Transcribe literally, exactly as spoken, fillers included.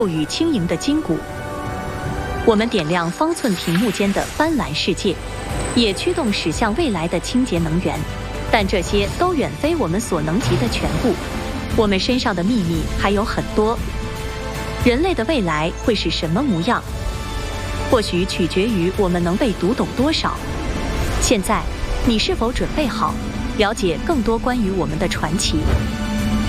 与轻盈的筋骨。我们点亮方寸屏幕间的斑斓世界，也驱动驶向未来的清洁能源。但这些都远非我们所能及的全部。我们身上的秘密还有很多。人类的未来会是什么模样？或许取决于我们能被读懂多少。现在，你是否准备好了解更多关于我们的传奇？